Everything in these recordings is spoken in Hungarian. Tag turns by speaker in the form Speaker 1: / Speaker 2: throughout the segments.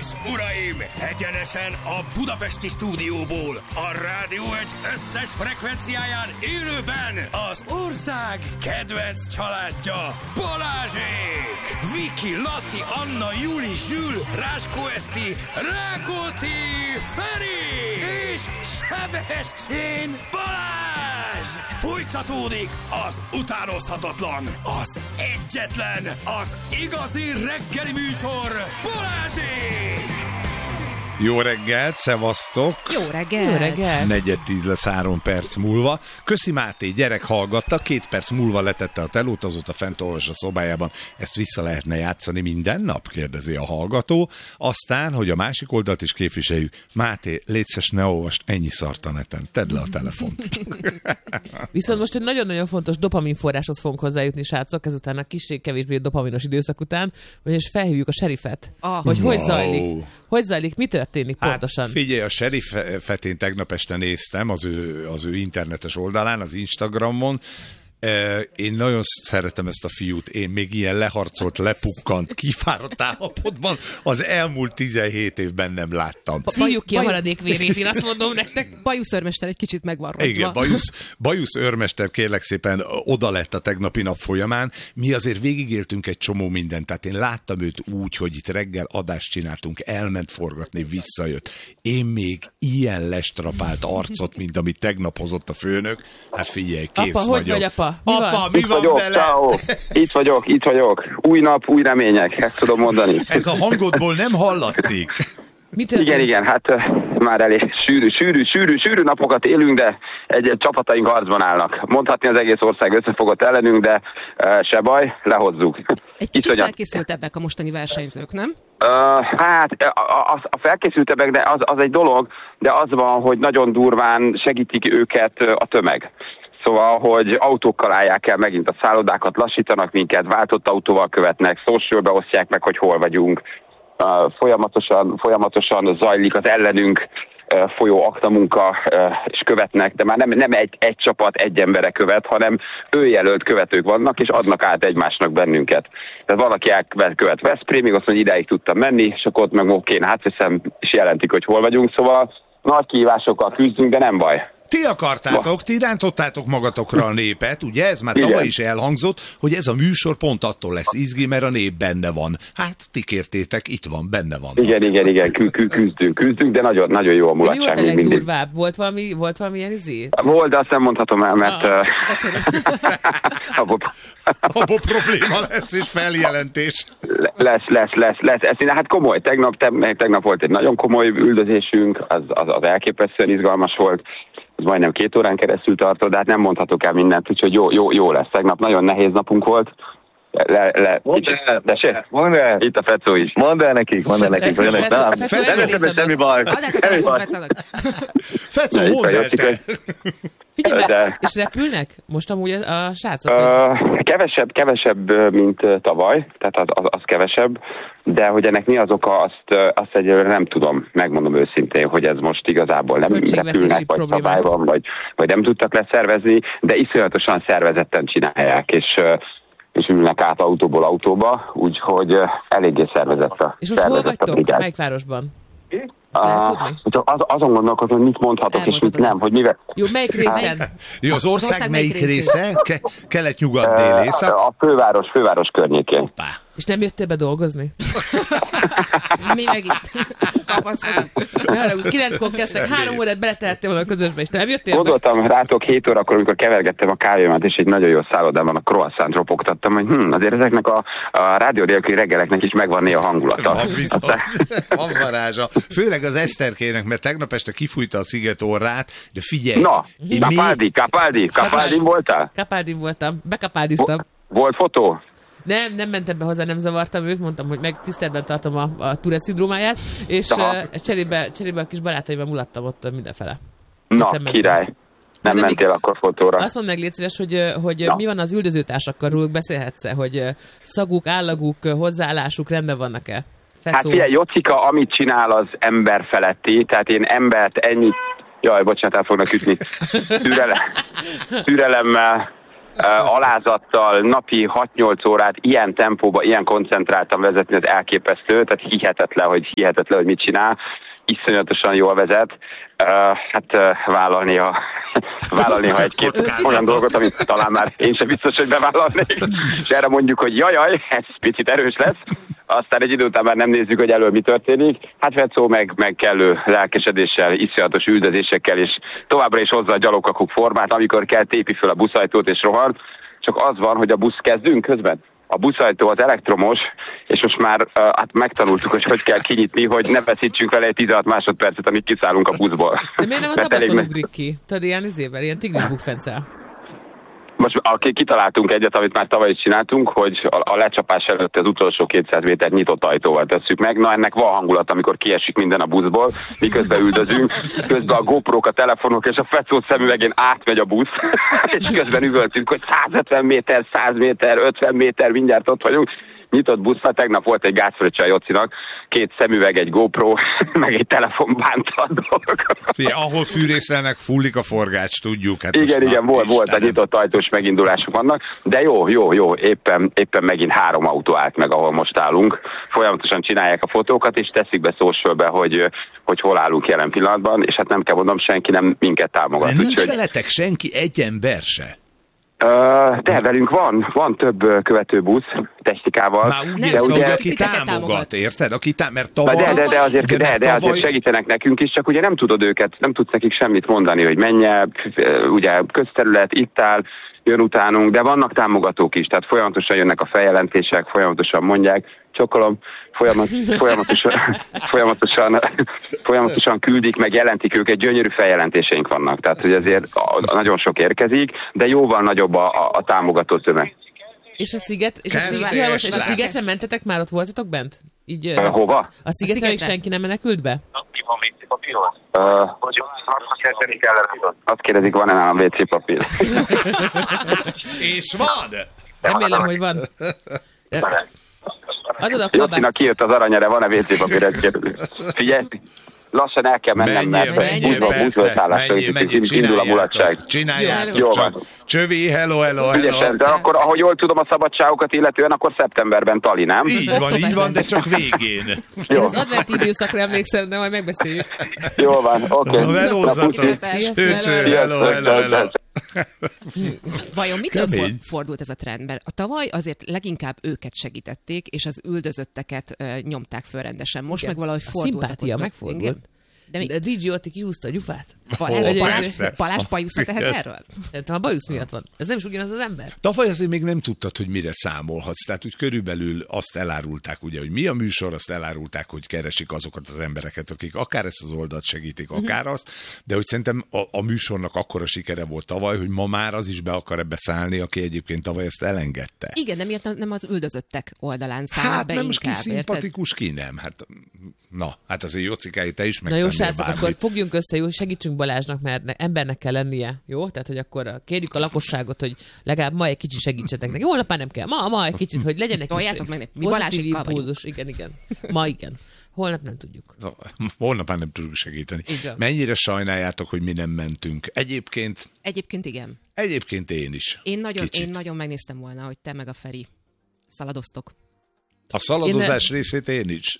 Speaker 1: és uraim, egyenesen a budapesti stúdióból, a Rádió Egy összes frekvenciáján élőben az ország kedvenc családja, Balázsék! Viki, Laci, Anna, Juli, Zsül, Ráskó Eszti, Rákóczi, Feri és Sebestyén Balázs! Folytatódik az utánozhatatlan, az egyetlen, az igazi reggeli műsor, Balázsék!
Speaker 2: Jó reggelt, szevasztok!
Speaker 3: Jó reggelt! Jó reggelt!
Speaker 2: 9:10 lesz 3 perc múlva. Köszi Máté, gyerek hallgatta, 2 perc múlva letette a telót, azóta fent olvas a szobájában. Ezt vissza lehetne játszani minden nap? Kérdezi a hallgató. Aztán, hogy a másik oldalt is képviseljük. Máté, légy szíves, ne olvast ennyi szart a neten. Tedd le a telefont.
Speaker 3: Viszont most egy nagyon-nagyon fontos dopaminforráshoz fogunk hozzájutni, srácok, ezután a kissé-kevésbé dopaminos időszak után, és felhívjuk a serifet, hogy zajlik. Hogy zajlik, mi történik pontosan?
Speaker 2: Hát figyelj, a serifet én tegnap este néztem az ő internetes oldalán, az Instagramon. Én nagyon szeretem ezt a fiút, én még ilyen leharcolt, lepukkant, kifáradt állapotban az elmúlt 17 évben nem láttam.
Speaker 3: Szívjuk ki a maradék vérét, én azt mondom nektek.
Speaker 4: Bajusz őrmester egy kicsit megvarrodva.
Speaker 2: Igen, Bajusz őrmester kérlek szépen oda lett a tegnapi nap folyamán. Mi azért végigéltünk egy csomó mindent, tehát én láttam őt úgy, hogy itt reggel adást csináltunk, elment forgatni, visszajött. Én még ilyen lestrapált arcot, mint amit tegnap hozott a főnök. Hát figyelj, kész
Speaker 3: apa,
Speaker 2: vagyok.
Speaker 3: Hogy vagy, apa?
Speaker 2: Mi van vele?
Speaker 5: Itt vagyok. Új nap, új remények, ezt tudom mondani.
Speaker 2: Ez a hangodból nem hallatszik.
Speaker 5: Igen, hát már elég sűrű napokat élünk, de egy csapataink harcban állnak. Mondhatni az egész ország összefogott ellenünk, de se baj, lehozzuk.
Speaker 4: Egy kicsit felkészültebbek a mostani versenyzők, nem?
Speaker 5: Hát a felkészültebbek, de az egy dolog, de az van, hogy nagyon durván segítik őket a tömeg. Szóval, hogy autókkal állják el megint a szállodákat, lassítanak minket, váltott autóval követnek, socialbe osztják meg, hogy hol vagyunk. Folyamatosan zajlik az ellenünk folyó aktamunka, és követnek, de már nem egy csapat, egy embere követ, hanem önjelölt követők vannak, és adnak át egymásnak bennünket. Tehát valaki követ Veszprémig, azt mondja, ideig tudtam menni, és akkor ott meg oké, átveszem, és jelentik, hogy hol vagyunk. Szóval nagy kihívásokkal küzdünk, de nem baj.
Speaker 2: Ti akartátok, ti rántottátok magatokra a népet, ugye? Ez már tavaly is elhangzott, hogy ez a műsor pont attól lesz izgi, mert a nép benne van. Hát ti kértétek, itt van, benne van.
Speaker 5: Igen, küzdünk, de nagyon jó a mulatság.
Speaker 3: Mi volt a legdurvább? Volt valami ilyen izé?
Speaker 5: Volt, de azt nem mondhatom el, mert...
Speaker 2: Abból probléma lesz, és feljelentés.
Speaker 5: Lesz. Hát komoly. Tegnap volt egy nagyon komoly üldözésünk, az elképesztően izgalmas volt. Ez majdnem 2 órán keresztül tartott, de hát nem mondhatok el mindent, úgyhogy jó lesz. Tegnap nagyon nehéz napunk volt.
Speaker 6: Mondd el.
Speaker 5: Itt a Fecó is.
Speaker 6: Mondd el nekik. Semmi baj.
Speaker 2: Fecó, mondd el te.
Speaker 3: Figyelj be, és repülnek most amúgy a srácok?
Speaker 5: Kevesebb, mint tavaly, tehát az kevesebb, de hogy ennek mi az oka, azt egyelőre nem tudom, megmondom őszintén, hogy ez most igazából nem repülnek, vagy szabály van, vagy nem tudtak leszervezni, de iszonyatosan szervezetten csinálják, és ülnek át autóból autóba, úgyhogy eléggé szervezett a
Speaker 3: és most hol vagytok? Melyik városban?
Speaker 5: Azon gondolkozom, hogy mit mondhatok, és mit nem, hogy mivel...
Speaker 3: Jó, melyik részen?
Speaker 2: Jó, az ország melyik része? Kelet-nyugat, dél, észak?
Speaker 5: A főváros környékén.
Speaker 2: Hoppá.
Speaker 3: És nem jöttél be dolgozni? Mi meg itt kapaszkodunk. 9-kor kezdtek, 3 órát beletehettél volna a közösbe, és nem jöttél be?
Speaker 5: Gondoltam rátok 7 órakor, amikor kevergettem a kávémat, és egy nagyon jó szállodában a croissant ropogtattam, hogy azért ezeknek a rádió nélküli reggeleknek is megvan néha hangulata.
Speaker 2: Van bizony. Van varázsa. Főleg az Eszterkének, mert tegnap este kifújta a sziget orrát, de figyelj.
Speaker 5: Na, Capaldin voltál?
Speaker 3: Capaldin voltam, bekapáldiztam.
Speaker 5: Volt fotó?
Speaker 3: Nem mentem be hozzá, nem zavartam őt, mondtam, hogy meg tiszteletben tartom a Tourette szindrómáját, és cserébe a kis barátaimmal mulattam ott mindenfele.
Speaker 5: Na, király. Nem mentél akkor fotóra.
Speaker 3: Azt mondd meg, légy szíves, hogy mi van az üldözőtársakkal, róluk beszélhetsz-e, hogy szaguk, állaguk, hozzáállásuk rendben vannak-e?
Speaker 5: Hát figyelj, Jocika, amit csinál, az ember feletti, tehát én embert ennyit... Jaj, bocsánat, el fognak ütni. Türelemmel alázattal napi 6-8 órát ilyen tempóba, ilyen koncentráltan vezetni, az elképesztő, tehát hihetetlen, hogy mit csinál. Iszonyatosan jól vezet. Vállalni egy-két olyan dolgot, amit talán már én sem biztos, hogy bevállalnék. És erre mondjuk, hogy jajaj, ez picit erős lesz. Aztán egy idő után már nem nézzük, hogy elől mi történik. Hát Vecó meg kellő lelkesedéssel, iszonyatos üldözésekkel, és továbbra is hozza a gyalogkakuk formát, amikor kell tépi föl a buszajtót és rohan. Csak az van, hogy a busz kezdünk közben. A buszajtó az elektromos, és most már megtanultuk, hogy kell kinyitni, hogy ne veszítsünk vele egy 16 másodpercet, amíg kiszállunk a buszból.
Speaker 3: De miért nem az ablakon ugrik ki? Tudod, ilyen tigris bukfencel.
Speaker 5: Most kitaláltunk egyet, amit már tavaly is csináltunk, hogy a lecsapás előtt az utolsó 200 méter nyitott ajtóval tesszük meg. Na, ennek van hangulat, amikor kiesik minden a buszból, miközben üldözünk, közben a GoPro-k, a telefonok és a Fecó szemüvegén átmegy a busz, és közben üvöltünk, hogy 150 méter, 100 méter, 50 méter, mindjárt ott vagyunk. Nyitott buszra, tegnap volt egy gázfröccse a Jocinak, 2 szemüveg, egy GoPro, meg egy telefon bánta a dolgokat.
Speaker 2: Ahol fűrészelnek, fullik a forgács, tudjuk. Hát
Speaker 5: igen, volt a nyitott ajtós megindulások vannak, de jó, éppen megint 3 autó állt meg, ahol most állunk. Folyamatosan csinálják a fotókat, és teszik be socialbe, hogy hol állunk jelen pillanatban, és hát nem kell mondom, senki nem minket támogat.
Speaker 2: De nincs veletek senki, egy ember se?
Speaker 5: De velünk van több követőbusz technikával.
Speaker 2: Már úgy értem, hogy aki támogat, érted? Mert tavaly...
Speaker 5: De azért segítenek nekünk is, csak ugye nem tudsz nekik semmit mondani, hogy menje, ugye közterület, itt áll, jön utánunk, de vannak támogatók is, tehát folyamatosan jönnek a feljelentések, folyamatosan mondják, csokolom, folyamatosan küldik, meg jelentik őket, gyönyörű feljelentéseink vannak, tehát hogy azért nagyon sok érkezik, de jóval nagyobb a támogató tömeg.
Speaker 3: És a szigetre mentetek már, ott voltatok bent? Így,
Speaker 5: hova?
Speaker 3: A szigetre még senki nem menekült be?
Speaker 5: Azt kérdezik, van-e nálam WC papír?
Speaker 2: És van!
Speaker 3: Remélem, hogy van.
Speaker 5: Jocinak kijött az aranyere, van-e WC papír? Ezt kérdezik. Figyelj! Lassan el kell mennem, mert indul a mulatság.
Speaker 2: Csináljátok csak. Csövi, hello.
Speaker 5: De akkor, ahogy jól tudom a szabadságokat illetően, akkor szeptemberben Tali, nem?
Speaker 2: Így van, de csak végén.
Speaker 3: Én az adventi időszakra emlékszem, de majd megbeszéljük.
Speaker 5: Jól van, oké.
Speaker 2: Velózzatok. Hello.
Speaker 4: Vajon mitől fordult ez a trend? Mert a tavaly azért leginkább őket segítették, és az üldözötteket nyomták föl rendesen. Most meg valahogy fordult.
Speaker 3: A szimpátia megfordult. De DJ Otti kihúzta a gyufát.
Speaker 4: Balázs bajusza tehet erről?
Speaker 3: Szerintem a bajusz miatt van. Ez nem is ugyanaz az ember.
Speaker 2: Tavaly azért még nem tudtad, hogy mire számolhatsz. Tehát úgy körülbelül azt elárulták, ugye, hogy mi a műsor, azt elárulták, hogy keresik azokat az embereket, akik akár ezt az oldalt segítik, akár azt, de hogy szerintem a műsornak akkora sikere volt tavaly, hogy ma már az is be akar ebbe szállni, aki egyébként tavaly ezt elengedte.
Speaker 4: Igen, de miért nem az üldözöttek oldalán száll be
Speaker 2: nem most ki szimpatikus, ki nem. Hát azért Jocikáé, te is
Speaker 3: megtennél. Na jó, srácok, akkor fogjunk össze, jó, segítsünk Balázsnak, mert embernek kell lennie, jó? Tehát, hogy akkor kérjük a lakosságot, hogy legalább ma egy kicsit segítsetek neki. Holnap már nem kell, ma egy kicsit, hogy legyenek pozitív impulzus. Igen. Ma igen. Holnap nem tudjuk.
Speaker 2: Holnap már nem tudjuk segíteni. Igen. Mennyire sajnáljátok, hogy mi nem mentünk? Egyébként
Speaker 4: igen.
Speaker 2: Egyébként én is.
Speaker 4: Én nagyon megnéztem volna, hogy te meg a Feri szaladoztok.
Speaker 2: A szaladozás részét én is.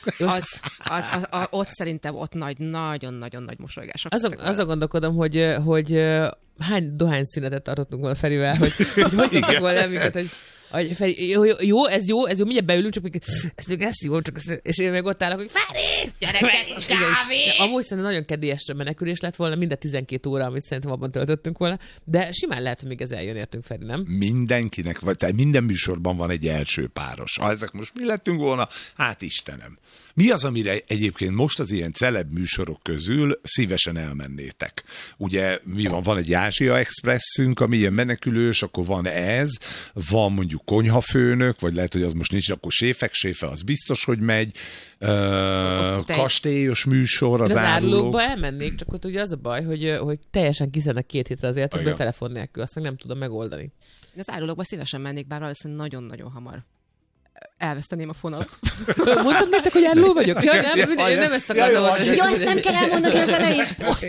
Speaker 4: Ott szerintem nagyon-nagyon nagy mosolygások.
Speaker 3: Azon gondolkodom, hogy hány dohányszünetet tartottunk volna Ferivel, hogy tudtuk volna minket, hogy Feri, jó, ez jó, mindjárt beülünk, csak még ezt még elszívom, és én meg ott állok, hogy Feri, gyerekek, kávé! Amúgy szerintem nagyon kedélyesre menekülés lett volna, minden 12 óra, amit szerintem abban töltöttünk volna, de simán lehet, hogy még ez eljön értünk, Feri, nem?
Speaker 2: Mindenkinek, vagy minden műsorban van egy első páros. Ha ezek most mi lettünk volna, hát Istenem. Mi az, amire egyébként most az ilyen celeb műsorok közül szívesen elmennétek? Ugye van egy Ázsia Expresszünk, ami ilyen menekülős, akkor van ez, van mondjuk konyhafőnök, vagy lehet, hogy az most nincs, akkor séfe az biztos, hogy megy. Kastélyos műsor, az
Speaker 3: árulókba elmennék, csak ott ugye az a baj, hogy teljesen kiszednek 2 hétre az életekből a telefon nélkül, azt meg nem tudom megoldani.
Speaker 4: Az árulókba szívesen mennék, bár valószínűleg nagyon-nagyon hamar Elveszteném a fonalat.
Speaker 3: Mondtam nektek, hogy járló vagyok? Ja, én nem ezt akartam mondani.
Speaker 4: Ja, ezt nem kell elmondani az elején.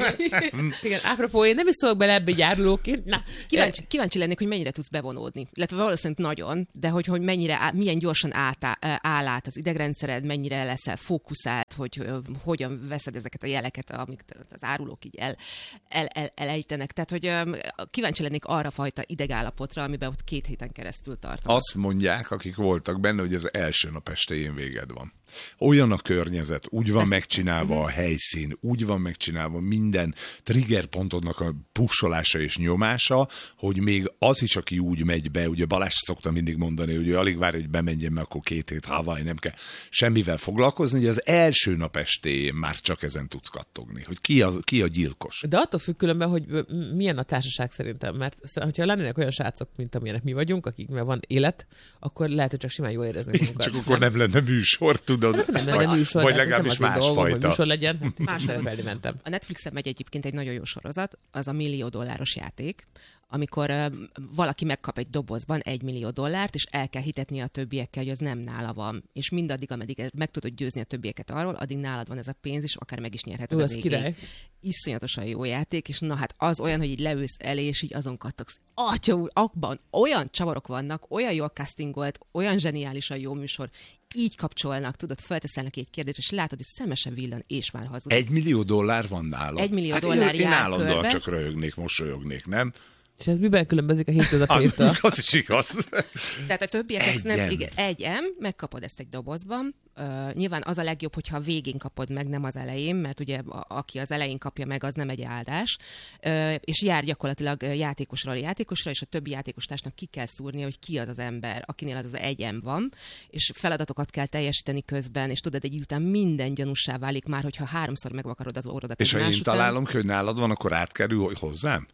Speaker 3: Igen, apropó, én nem is szólok bele ebbe járulóként.
Speaker 4: Kíváncsi lennék, hogy mennyire tudsz bevonódni. Illetve valószínűleg nagyon, de hogy milyen gyorsan áll át az idegrendszered, mennyire leszel fókuszált, hogy hogyan veszed ezeket a jeleket, amik az árulók így elejtenek. Tehát, hogy kíváncsi lennék arra fajta idegállapotra, amiben ott 2 héten keresztül tartanak.
Speaker 2: Azt mondják, akik voltak benne, hogy az első nap estéjén véged van. Olyan a környezet, úgy van megcsinálva a helyszín, úgy van megcsinálva minden triggerpontodnak a pussolása és nyomása, hogy még az is, aki úgy megy be, ugye Balázs szokta mindig mondani, hogy ő alig várja, hogy bemenjen, mert akkor 2 hét Hawaii, nem kell semmivel foglalkozni, hogy az első nap estéjén már csak ezen tudsz kattogni, hogy ki a gyilkos.
Speaker 3: De attól függ különben, hogy milyen a társaság szerintem, mert hogyha lennének olyan srácok, mint amilyenek mi vagyunk, akiknek van élet, akkor lehet, hogy csak simán jól érezni magunkat.
Speaker 2: Csak akkor nem lenne műsor, tudod?
Speaker 3: Nem lenne műsor,
Speaker 2: vagy legalábbis másfajta.
Speaker 3: Hogy műsor legyen. Másfajta mentem.
Speaker 4: A Netflixen megy egyébként egy nagyon jó sorozat, az a $1 millió játék, amikor valaki megkap egy dobozban $1 millió, és el kell hitetnie a többiekkel, hogy az nem nála van. És mindaddig, ameddig meg tudod győzni a többiekkel arról, addig nálad van ez a pénz, és akár meg is nyerheted a végén.
Speaker 3: Király.
Speaker 4: Iszonyatosan jó játék, és na hát az olyan, hogy így leülsz elé, és így azon kattogsz. Atya úr, abban olyan csavarok vannak, olyan jól castingolt, olyan zseniálisan jó műsor, így kapcsolnak, tudod, felteszel neki egy kérdést, és látod, hogy szemesen villan, és már hazudik.
Speaker 2: $1 millió van nála.
Speaker 4: $1 millió
Speaker 2: én állandóan csak röhögnék, mosolyognék, nem?
Speaker 3: És ez miben különbözik a hétköznapétől?
Speaker 2: Az is igaz.
Speaker 4: Tehát a többiek nem, igen, 1 M, megkapod ezt egy dobozban. Nyilván az a legjobb, hogyha a végén kapod meg, nem az elején, mert ugye aki az elején kapja meg, az nem egy áldás. És jár gyakorlatilag játékosról, és a többi játékostársnak ki kell szúrnia, hogy ki az az ember, akinél az 1 M van, és feladatokat kell teljesíteni közben, és tudod, egy idő után minden gyanússá válik már, hogyha 3-szor megvakarod az orrodat.
Speaker 2: És ha én találom, hogy nálad van, akkor átkerül hozzám?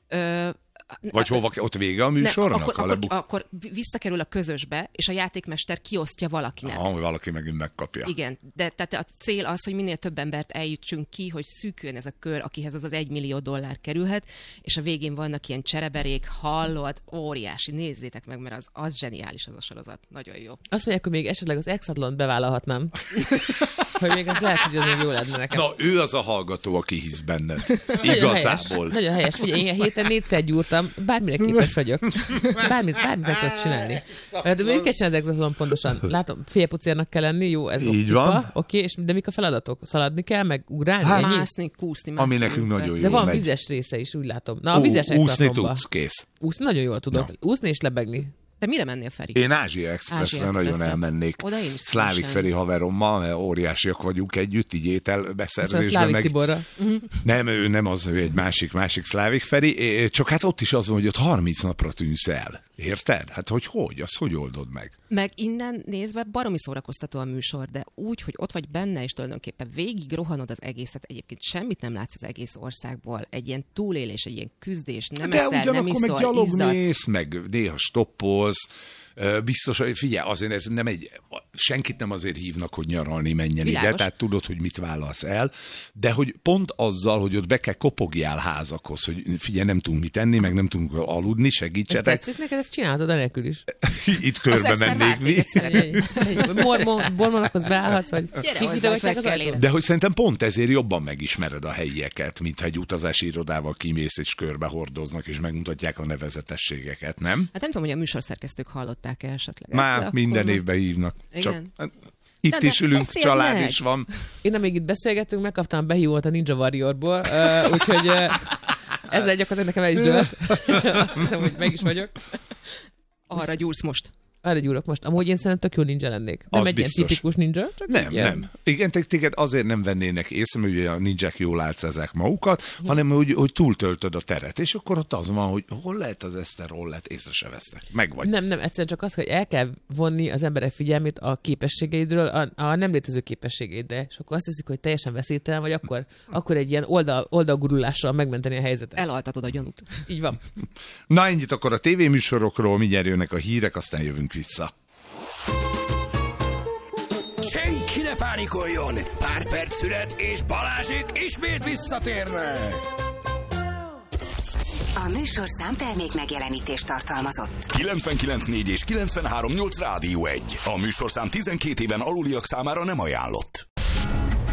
Speaker 2: Vagy hova, ott vége a műsornak?
Speaker 4: Akkor visszakerül a közösbe, és a játékmester kiosztja valakinek.
Speaker 2: Hogy valaki megint megkapja.
Speaker 4: Igen, de tehát a cél az, hogy minél több embert eljutsunk ki, hogy szűküljön ez a kör, akihez az $1 millió kerülhet, és a végén vannak ilyen csereberék, hallod, óriási, nézzétek meg, mert az zseniális az a sorozat. Nagyon jó.
Speaker 3: Azt mondják, hogy még esetleg az Exatlont bevállalhatnám. Hogy még az lehet, hogy az még jó lenne nekem.
Speaker 2: Na, ő az a hallgató, aki hisz benned. Igazából.
Speaker 3: Nagyon helyes. Figyelj, én héten 4-szer gyúrtam, bármire képes vagyok. Bármit meg tudok csinálni. De mit kell csinálni az Exatlon pontosan? Látom, félpucérnak kell lenni, jó, ez
Speaker 2: így van.
Speaker 3: Oké, és de mik a feladatok? Szaladni kell, meg ugrálni?
Speaker 4: Mászni, kúszni.
Speaker 2: Ami nekünk nagyon jó.
Speaker 3: De van vizes része is, úgy látom. Na, a vizes Exatlonba.
Speaker 2: Úszni tudsz, kész.
Speaker 3: Úszni nagyon jól tudok. Úszni és lebegni.
Speaker 4: De mire mennél, Feri?
Speaker 2: Én Ázsia Expressre nagyon elmennék. Szlávik Feri haverommal, mert óriásiak vagyunk együtt, így ételbeszerzésben.
Speaker 3: Szlávik Tiborra.
Speaker 2: Nem, ő nem az, ő egy másik Szlávik Feri, csak hát ott is az van, hogy ott 30 napra tűnsz el. Érted? Hát hogy? Azt hogy oldod meg?
Speaker 4: Meg innen nézve baromi szórakoztató a műsor, de úgy, hogy ott vagy benne, és tulajdonképpen végig rohanod az egészet, egyébként semmit nem látsz az egész országból. Egy ilyen túlélés, egy ilyen küzdés, nem eszel, nem iszol,
Speaker 2: meg gyalog mész, meg néha stoppolsz. Biztos, hogy figyelj, azért ez nem senkit nem azért hívnak, hogy nyaralni menjen ide, tehát tudod, hogy mit válasz el, de hogy pont azzal, hogy ott be kell kopogjál házakhoz, hogy figyelj, nem tudunk mit enni, meg nem tudunk aludni, segítsetek.
Speaker 3: Ezt tetszik neked, ezt csinálhatod enélkül is.
Speaker 2: Itt körbe mennék mi.
Speaker 3: Mormonokhoz beállhatsz, vagy kikítogatják az ajtót.
Speaker 2: De hogy szerintem pont ezért jobban megismered a helyieket, mintha egy utazási irodával kimész és körbe hordoznak, és megmutatják a nevezetességeket, nem?
Speaker 4: Hát nem tudom, hogy a műsorszerkesztők hallották esetleg.
Speaker 2: Már minden évben hívnak. Csak itt is ülünk, család is van.
Speaker 3: Én amíg itt beszélgettünk, megkaptam a behívót a Ninja Warriorból, úgyhogy ezzel gyakorlatilag nekem el is dőlt. Azt hiszem, hogy meg is vagyok.
Speaker 4: Arra gyúrsz most.
Speaker 3: Arra gyúrok most. Amúgy én szerintem tök jó ninja lennék. Nem egy ilyen tipikus ninja, csak
Speaker 2: nem. Igen, téged azért nem vennének észre, hogy a ninják jól álcázzák magukat, hanem hogy túltöltöd a teret. És akkor ott az van, hogy hol lehet az Eszter, hol lehet, észre se vesznek. Megvagy.
Speaker 3: Nem, egyszerűen csak az, hogy el kell vonni az emberek figyelmét a képességeidről, a nem létező képességeidre. És akkor azt hiszik, hogy teljesen veszélytelen vagy, akkor egy ilyen oldalgurulással megmenteni a helyzetet.
Speaker 4: Elaltatod a gyanút.
Speaker 3: Így van.
Speaker 2: Na, ennyit akkor a tévéműsorokról, mindjárt jönnek a hírek, aztán jövünk vissza.
Speaker 1: Senki ne pánikoljon! Pár perc szület, és Balázsék ismét visszatérnek!
Speaker 6: A műsorszám termék megjelenítést tartalmazott.
Speaker 1: 99.4 és 93.8 Rádió 1. A műsorszám 12 éven aluliak számára nem ajánlott.